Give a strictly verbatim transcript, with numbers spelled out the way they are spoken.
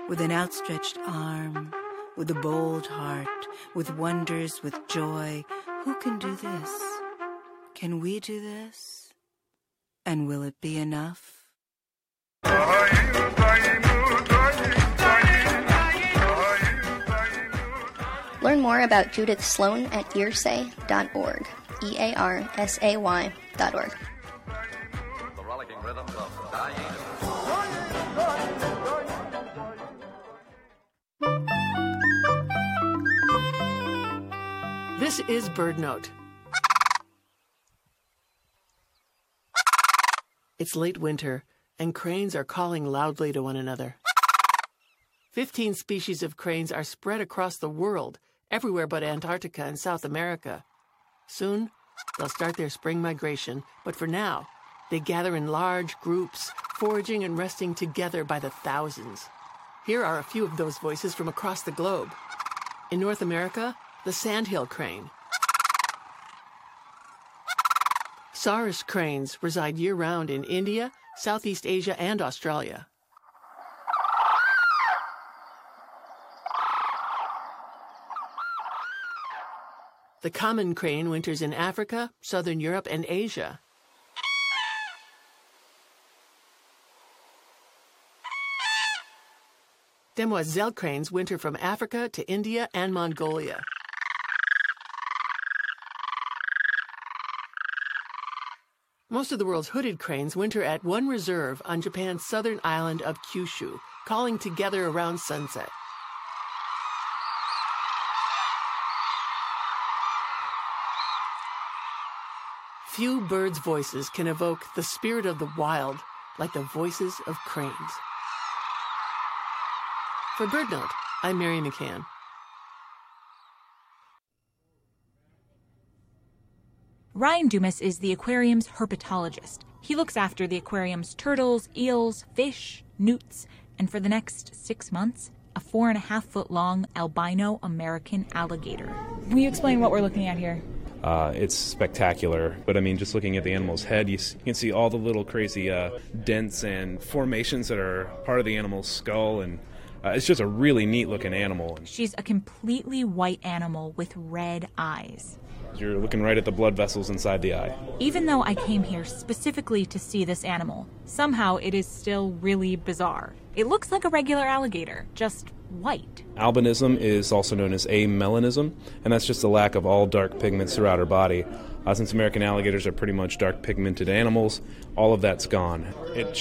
with an outstretched arm, with a bold heart, with wonders, with joy. Who can do this? Can we do this? And will it be enough? Learn more about Judith Sloan at earsay dot org. E A R S A Y dot org. The rollicking rhythms of dying. This is BirdNote. It's late winter, and cranes are calling loudly to one another. Fifteen species of cranes are spread across the world, everywhere but Antarctica and South America. Soon, they'll start their spring migration, but for now, they gather in large groups, foraging and resting together by the thousands. Here are a few of those voices from across the globe. In North America, the sandhill crane. Saurus cranes reside year-round in India, Southeast Asia, and Australia. The common crane winters in Africa, southern Europe, and Asia. Demoiselle cranes winter from Africa to India and Mongolia. Most of the world's hooded cranes winter at one reserve on Japan's southern island of Kyushu, calling together around sunset. Few birds' voices can evoke the spirit of the wild like the voices of cranes. For BirdNote, I'm Mary McCann. Ryan Dumas is the aquarium's herpetologist. He looks after the aquarium's turtles, eels, fish, newts, and for the next six months, a four and a half foot long albino American alligator. Will you explain what we're looking at here? Uh, it's spectacular, but I mean, just looking at the animal's head, you, s- you can see all the little crazy uh, dents and formations that are part of the animal's skull, and uh, it's just a really neat-looking animal. She's a completely white animal with red eyes. You're looking right at the blood vessels inside the eye. Even though I came here specifically to see this animal, somehow it is still really bizarre. It looks like a regular alligator, just white. Albinism is also known as amelanism, and that's just a lack of all dark pigments throughout our body. Uh, since American alligators are pretty much dark pigmented animals, all of that's gone. It